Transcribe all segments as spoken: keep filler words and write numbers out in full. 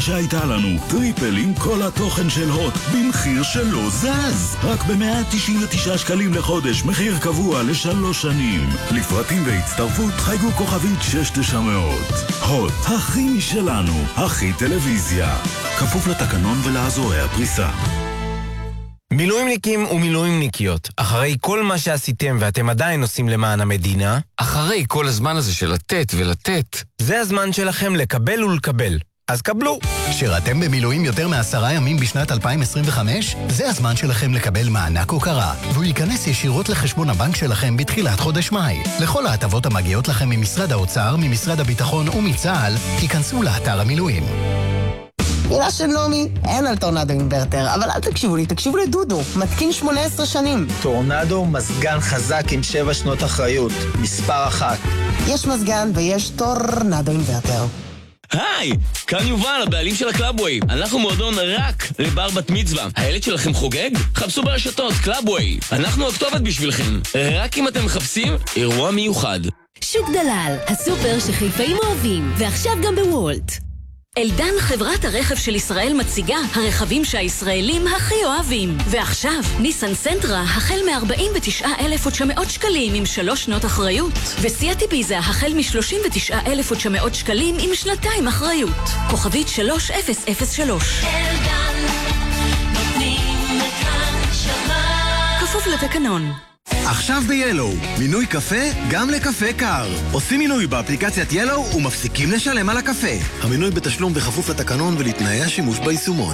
שהייתה לנו טריפל עם כל התוכן של הוט במחיר שלא זז, רק ב-מאה תשעים ותשעה שקלים לחודש, מחיר קבוע לשלוש שנים. לפרטים והצטרפות חייגו כוכבית שש תשע מאות. הוט, הכי משלנו, הכי טלוויזיה, כפוף לתקנון ולאזורי הפריסה. מילואימניקים ומילואימניקיות, אחרי כל מה שעשיתם ואתם עדיין עושים למען המדינה, אחרי כל הזמן הזה של לתת ולתת, זה הזמן שלכם לקבל ולקבל. אז קבלו. שירתם במילואים יותר מעשרה ימים בשנת אלפיים עשרים וחמש? זה הזמן שלכם לקבל מענק הוקרה, והוא ייכנס ישירות לחשבון הבנק שלכם בתחילת חודש מאי. לכל ההטבות המגיעות לכם ממשרד האוצר, ממשרד הביטחון ומצה"ל, תיכנסו לאתר המילואים. מילה של נעמי, אין על טורנדו אינברטר, אבל אל תקשיבו לי, תקשיבו לדודו, מתקין שמונה עשרה שנים. טורנדו מזגן חזק עם שבע שנות אחריות, מספר אחת. יש מזגן ויש טורנדו אינברטר. היי, כאן יובל, הבעלים של הקלאבווי. אנחנו מועדון רק לבר בת מצווה. הילד שלכם חוגג? חפשו ברשתות קלאבווי. אנחנו הכתובת בשבילכם. רק אם אתם מחפשים אירוע מיוחד. שוק דלל, הסופר שחיפאים אוהבים, ועכשיו גם בוולט. אלדן, חברת הרכב של ישראל, מציגה הרכבים שהישראלים הכי אוהבים. ועכשיו, ניסן סנטרה החל מ-ארבעים ותשעה אלף ותשע מאות שקלים עם שלוש שנות אחריות. וסיאט איביזה החל מ-שלושים ותשעה אלף ותשע מאות שקלים עם שנתיים אחריות. כוכבית שלוש אפס אפס שלוש. אלדן, נותנים את הנשמה. כפוף לתקנון. עכשיו ב-ילו, מינוי קפה גם לקפה קר. עושים מינוי באפליקציית ילו ומפסיקים לשלם על הקפה. המינוי בתשלום בכפוף לתקנון ולתנאי השימוש ביישומון.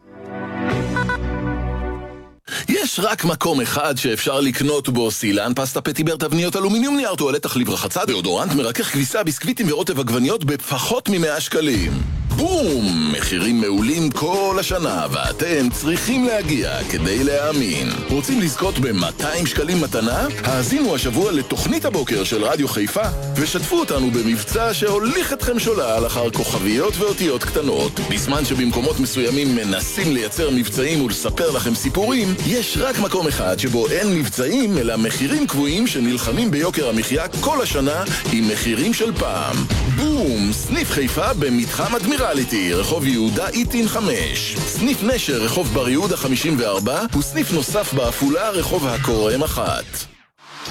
יש רק מקום אחד שאפשר לקנות בו סילן, פסטה פטיבר, תבניות אלומיניום, נייר טואלט, תחליף רחצה, דאודורנט, מרכך כביסה, ביסקוויטים ורוטב עגבניות בפחות מ-מאה שקלים. בום! מחירים מעולים כל השנה, ואתם צריכים להגיע כדי להאמין. רוצים לזכות ב-מאתיים שקלים מתנה? האזינו השבוע לתוכנית הבוקר של רדיו חיפה, ושתפו אותנו במבצע שהוליך אתכם שולל אחר כוכביות ואותיות קטנות. בזמן שבמקומות מסוימים מנסים לייצר מבצעים ולספר לכם סיפורים, יש רק מקום אחד שבו אין מבצעים, אלא מחירים קבועים שנלחמים ביוקר המחיה כל השנה עם מחירים של פעם. בום! סניף חיפה במתחם אדמירליטי, רחוב יהודה איטין חמש. סניף נשר, רחוב בר יהודה חמישים וארבע, וסניף נוסף בעפולה, רחוב הקורם אחת.